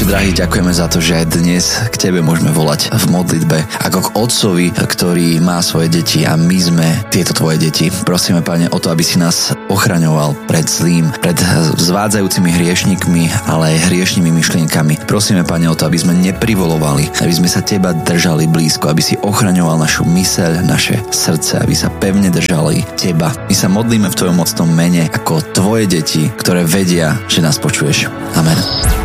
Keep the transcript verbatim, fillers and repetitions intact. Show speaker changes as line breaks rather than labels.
Oče drahý, ďakujeme za to, že aj dnes k Tebe môžeme volať v modlitbe ako k Otcovi, ktorý má svoje deti a my sme tieto Tvoje deti. Prosíme, Pane, o to, aby si nás ochraňoval pred zlým, pred zvádzajúcimi hriešnikmi, ale aj hriešnými myšlienkami. Prosíme, Pane, o to, aby sme neprivolovali, aby sme sa Teba držali blízko, aby si ochraňoval našu myseľ, naše srdce, aby sa pevne držali Teba. My sa modlíme v Tvojom mocnom mene ako Tvoje deti, ktoré vedia, že nás počuješ. Amen.